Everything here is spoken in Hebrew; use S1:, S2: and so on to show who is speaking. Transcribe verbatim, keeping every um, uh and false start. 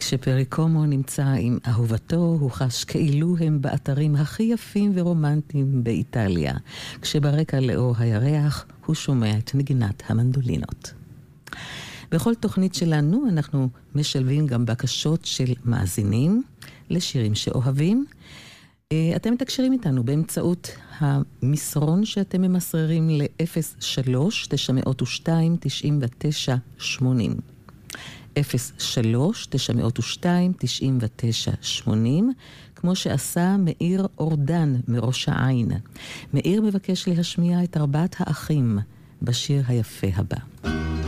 S1: כשפרי קומו נמצא עם אהובתו, הוא חש כאילו הם באתרים הכי יפים ורומנטיים באיטליה. כשברקע לאור הירח, הוא שומע את נגינת המנדולינות. בכל תוכנית שלנו אנחנו משלבים גם בקשות של מאזינים לשירים שאוהבים. אתם מתקשרים איתנו באמצעות המסרון שאתם ממסררים ל-אפס שלוש תשע אפס שתיים תשעים ותשע שמונים. אפס שלוש תשע אפס שתיים תשעים ותשע שמונים, כמו שעשה מאיר אורדן מראש העין. מאיר מבקש להשמיע את ארבעת האחים בשיר היפה הבא.